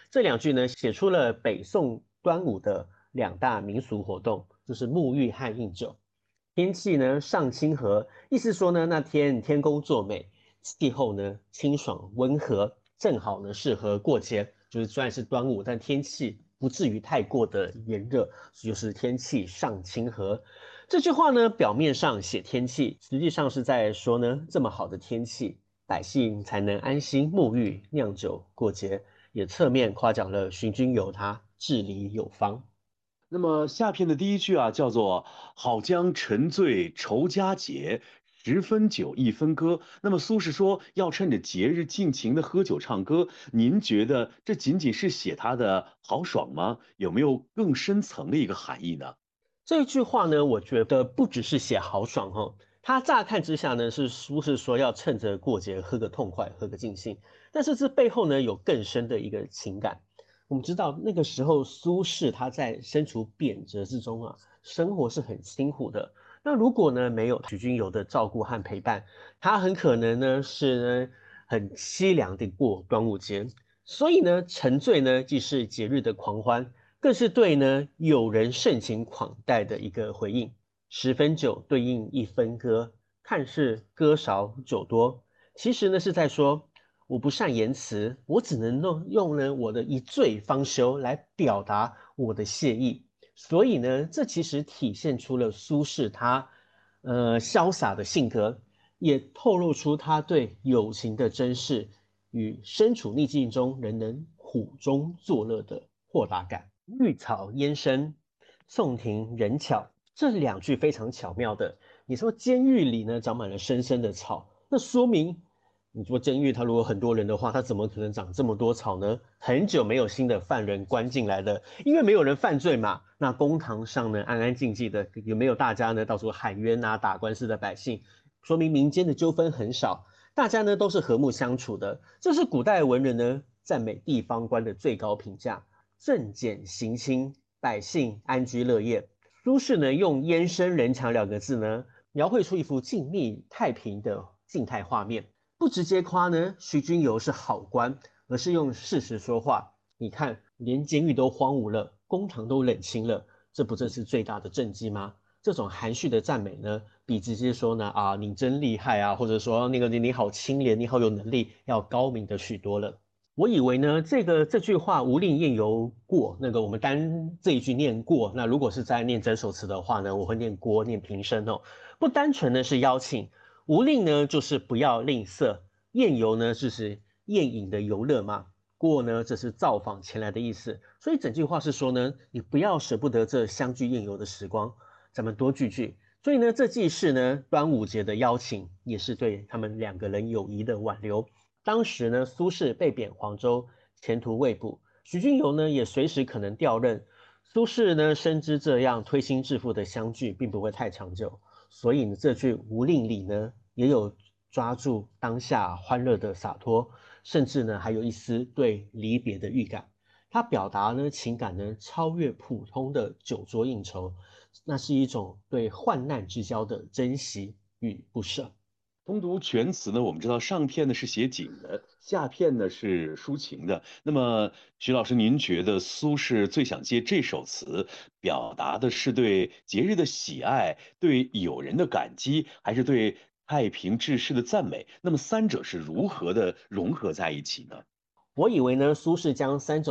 这两句呢，写出了北宋端午的两大民俗活动，就是沐浴和饮酒。天气呢上清和，意思说呢，那天天公作美，气候呢清爽温和，正好呢适合过节。就是虽然是端午，但天气不至于太过的炎热，就是天气上清和。这句话呢，表面上写天气，实际上是在说呢，这么好的天气，百姓才能安心沐浴、酿酒过节，也侧面夸奖了徐君游他治理有方。 那么下片的第一句啊，叫做“好将沉醉愁佳节，十分酒一分歌”。那么苏轼说要趁着节日尽情的喝酒唱歌，您觉得这仅仅是写他的豪爽吗？有没有更深层的一个含义呢？ 这句话呢，我觉得不只是写豪爽哦，他乍看之下呢是苏轼说要趁着过节喝个痛快，喝个尽兴，但是这背后呢有更深的一个情感。我们知道那个时候苏轼他在身处贬谪之中啊，生活是很辛苦的。那如果呢没有徐君游的照顾和陪伴，他很可能呢是呢很凄凉的过端午节。所以呢，沉醉呢既是节日的狂欢。更是对呢友人盛情款待的一个回应。十分酒对应一分歌，看似歌少酒多，其实呢是在说我不善言辞，我只能用呢我的一醉方休来表达我的谢意。所以呢，这其实体现出了苏轼他潇洒的性格，也透露出他对友情的珍视与身处逆境中仍能苦中作乐的豁达感。绿草烟深，宋庭人巧，这两句非常巧妙的。你说监狱里呢长满了深深的草，那说明你说监狱它如果很多人的话，它怎么可能长这么多草呢？很久没有新的犯人关进来了，因为没有人犯罪嘛。那公堂上呢安安静静的，有没有大家呢到处喊冤啊打官司的百姓？说明民间的纠纷很少，大家呢都是和睦相处的。这是古代文人呢赞美地方官的最高评价。政简刑轻，百姓安居乐业。苏轼呢，用“燕生人强”两个字呢，描绘出一幅静谧太平的静态画面。不直接夸呢，徐君游是好官，而是用事实说话。你看，连监狱都荒芜了，公堂都冷清了，这不正是最大的政绩吗？这种含蓄的赞美呢，比直接说呢啊你真厉害啊，或者说那个你好清廉，你好有能力，要高明的许多了。我以为呢，这句话"无令宴犹过"，那个我们单这一句念过。那如果是在念整首词的话呢，我会念郭，念平声哦。不单纯呢是邀请，无令呢就是不要吝啬，宴游呢就是宴饮的游乐嘛。过呢，这是造访前来的意思。所以整句话是说呢，你不要舍不得这相聚宴游的时光，咱们多聚聚。所以呢，这既是呢端午节的邀请，也是对他们两个人友谊的挽留。当时呢，苏轼被贬黄州，前途未卜，徐君游呢也随时可能调任。苏轼呢深知这样推心置腹的相聚并不会太长久，所以呢这句无令里呢也有抓住当下欢乐的洒脱，甚至呢还有一丝对离别的预感。他表达呢情感呢超越普通的酒桌应酬，那是一种对患难之交的珍惜与不舍。 通读全词呢，我们知道上片呢是写景的，下片呢是抒情的。那么，徐老师，您觉得苏轼最想借这首词表达的是对节日的喜爱，对友人的感激，还是对太平治世的赞美？那么三者是如何的融合在一起呢？ 我以为呢，苏轼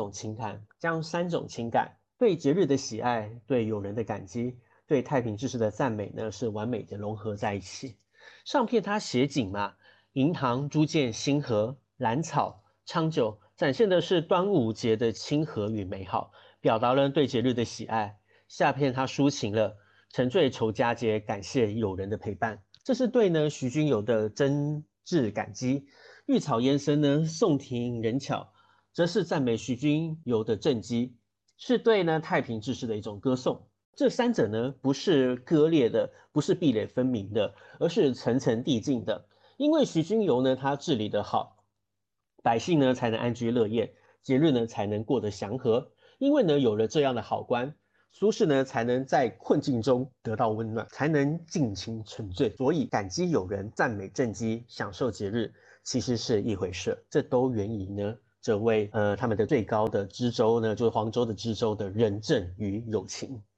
将三种情感，对节日的喜爱，对友人的感激，对太平治世的赞美呢，是完美的融合在一起。上片他写景嘛，银塘朱见星河，兰草昌酒，展现的是端午节的清和与美好，表达了对节日的喜爱。下片他抒情了，沉醉愁佳节，感谢友人的陪伴，这是对呢徐君游的真挚感激。玉草烟深呢，宋庭人巧，则是赞美徐君游的政绩，是对呢太平志士的一种歌颂。这三者呢，不是割裂的，不是壁垒分明的，而是层层递进的。因为徐君游呢，他治理得好，百姓呢才能安居乐业，节日呢才能过得祥和。因为呢有了这样的好官，苏轼呢才能在困境中得到温暖，才能尽情沉醉。所以感激友人，赞美政绩，享受节日，其实是一回事。这都源于呢这位他们的最高的知州呢，就是黄州的知州的仁政与友情。